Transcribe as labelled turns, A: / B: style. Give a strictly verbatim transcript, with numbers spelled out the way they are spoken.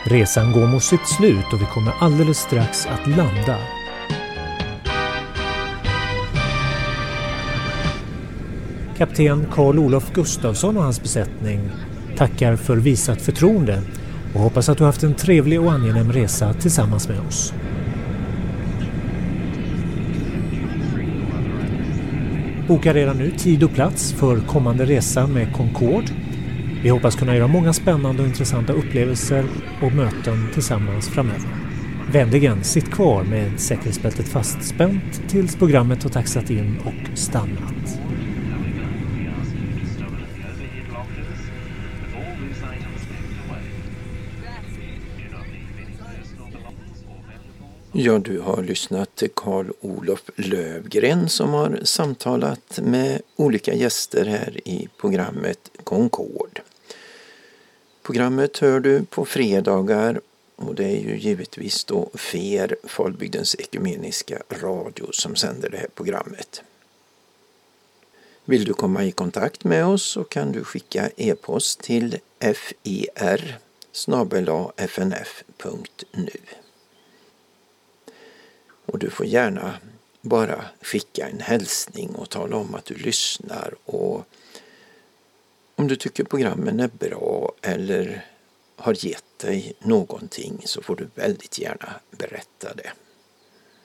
A: Resan går mot sitt slut och vi kommer alldeles strax att landa. Kapten Carl-Olof Gustafsson och hans besättning tackar för visat förtroende och hoppas att du haft en trevlig och angenäm resa tillsammans med oss. Boka redan nu tid och plats för kommande resa med Concorde. Vi hoppas kunna göra många spännande och intressanta upplevelser och möten tillsammans framöver. Vänligen sitt kvar med säkerhetsbältet fastspänt tills programmet har taxat in och stannat.
B: Ja, du har lyssnat till Carl-Olof Lövgren som har samtalat med olika gäster här i programmet Concorde. Programmet hör du på fredagar och det är ju givetvis då F E R, Falbygdens ekumeniska radio, som sänder det här programmet. Vill du komma i kontakt med oss så kan du skicka e-post till fer snabel-a f n f punkt nu. Och du får gärna bara skicka en hälsning och tala om att du lyssnar, och om du tycker programmen är bra eller har gett dig någonting så får du väldigt gärna berätta det.